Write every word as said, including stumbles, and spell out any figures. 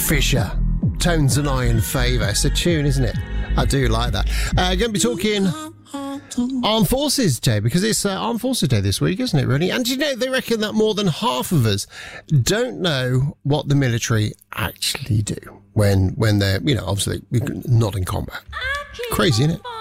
Fisher. Tones and I in favour. It's a tune, isn't it? I do like that. Uh, going to be talking Armed Forces Day, because it's uh, Armed Forces Day this week, isn't it, really? And you know, they reckon that more than half of us don't know what the military actually do when when they're, you know, obviously not in combat. Crazy, isn't it?